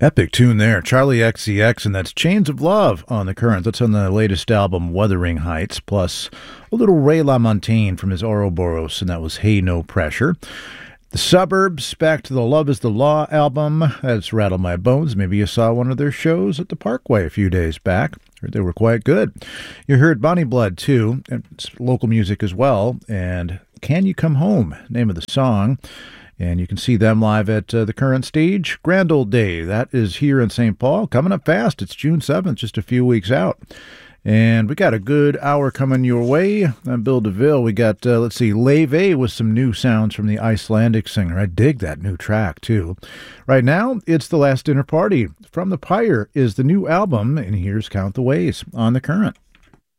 Epic tune there. Charlie XCX, and that's Chains of Love on the Current. That's on the latest album, Wuthering Heights, plus a little Ray LaMontagne from his Ouroboros, and that was Hey No Pressure. The Suburbs, back to the Love is the Law album. That's Rattle My Bones. Maybe you saw one of their shows at the Parkway a few days back. Heard they were quite good. You heard Bonnie Blood, too. It's local music as well. And Can You Come Home, name of the song. And you can see them live at the Current Stage. Grand Old Day, that is here in St. Paul. Coming up fast. It's June 7th, just a few weeks out. And we got a good hour coming your way. I'm Bill DeVille. We got, Leve with some new sounds from the Icelandic singer. I dig that new track, too. Right now, it's The Last Dinner Party. From the Pyre is the new album, and here's Count the Ways on the Current.